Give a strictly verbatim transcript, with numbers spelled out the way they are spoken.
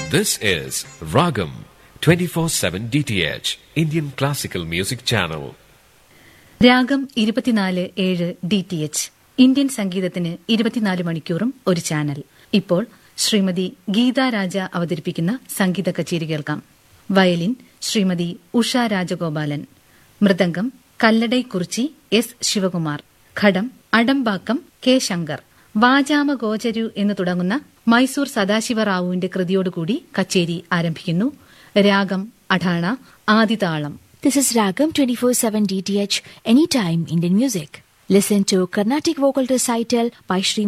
This is Ragam twenty-four seven D T H, Indian Classical Music Channel. രാഗം ഇരുപത്തിനാല് ഏഴ് D T H, Indian സംഗീതത്തിന് ഇരുപത്തിനാല് മണിക്കൂറും ഒരു ചാനൽ. ഇപ്പോൾ ശ്രീമതി ഗീതാ രാജ അവതരിപ്പിക്കുന്ന സംഗീത കച്ചേരി കേൾക്കാം. വയലിൻ ശ്രീമതി ഉഷ രാജഗോപാലൻ, മൃദംഗം കല്ലടൈ കുറിച്ചി എസ് ശിവകുമാർ, ഘടം അടംബാക്കം കെ ശങ്കർ. വാചാമ ഗോചരു എന്ന് തുടങ്ങുന്ന മൈസൂർ സദാശിവറാവുവിന്റെ കൃതിയോടുകൂടി കച്ചേരി ആരംഭിക്കുന്നു. രാഗം Atana, ആദിതാളം. This is Ragam twenty-four seven D T H, anytime Indian music. Listen to Carnatic vocal recital by Sri